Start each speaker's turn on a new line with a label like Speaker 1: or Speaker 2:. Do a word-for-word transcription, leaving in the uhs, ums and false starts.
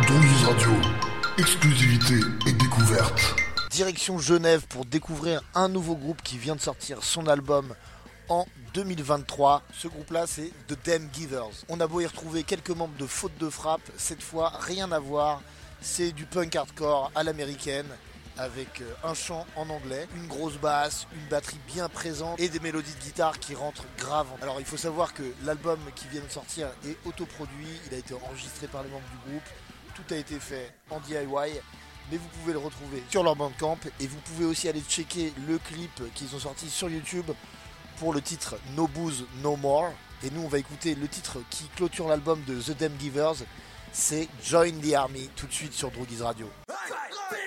Speaker 1: Droguise Radio, exclusivité et découverte.
Speaker 2: Direction Genève pour découvrir un nouveau groupe qui vient de sortir son album en deux mille vingt-trois. Ce groupe-là, c'est The Damn Givers. On a beau y retrouver quelques membres de Faute de Frappe, cette fois, rien à voir. C'est du punk hardcore à l'américaine, avec un chant en anglais, une grosse basse, une batterie bien présente et des mélodies de guitare qui rentrent grave. Alors il faut savoir que l'album qui vient de sortir est autoproduit, il a été enregistré par les membres du groupe, tout a été fait en D I Y, mais vous pouvez le retrouver sur leur Bandcamp et vous pouvez aussi aller checker le clip qu'ils ont sorti sur YouTube pour le titre No Booze No More. Et nous on va écouter le titre qui clôture l'album de The Damn Givers, c'est Join the Army, tout de suite sur Droguise Radio.